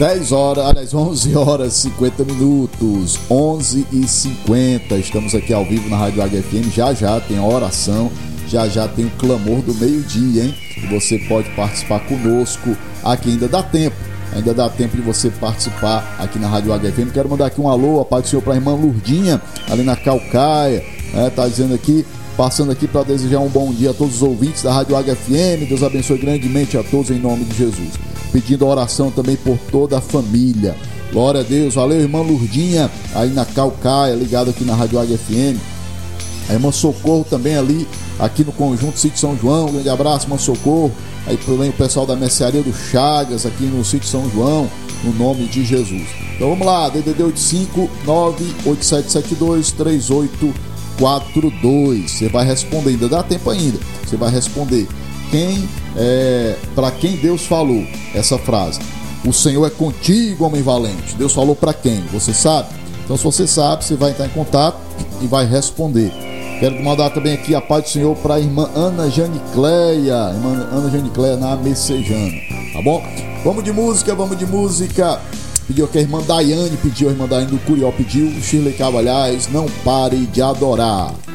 10 horas, aliás, 11 horas 50 minutos, 11h50. Estamos aqui ao vivo na Rádio Águia FM. Já tem a oração, já tem o clamor do meio-dia, hein? E você pode participar conosco aqui, ainda dá tempo de você participar aqui na Rádio Águia FM. Quero mandar aqui um alô, a paz do Senhor, para a irmã Lurdinha, ali na Calcaia, tá dizendo aqui, passando aqui para desejar um bom dia a todos os ouvintes da Rádio Águia FM. Deus abençoe grandemente a todos em nome de Jesus. Pedindo oração também por toda a família. Glória a Deus. Valeu, irmã Lurdinha, aí na Calcaia, ligado aqui na Rádio Águia FM. A irmã Socorro também ali, aqui no Conjunto Sítio São João. Um grande abraço, irmã Socorro. Aí também o pessoal da Mercearia do Chagas, aqui no Sítio São João, no nome de Jesus. Então vamos lá, DDD 85 98772 3842. Você vai responder, ainda dá tempo ainda. Você vai responder para quem Deus falou essa frase. O Senhor é contigo, homem valente. Deus falou para quem? Você sabe? Então, se você sabe, você vai entrar em contato e vai responder. Quero mandar também aqui a paz do Senhor para a irmã Ana Janicleia. Irmã Ana Janicleia na Messejana. Tá bom? Vamos de música. Pediu que a irmã Daiane do Curió pediu. Shirley Cavalhais, não pare de adorar.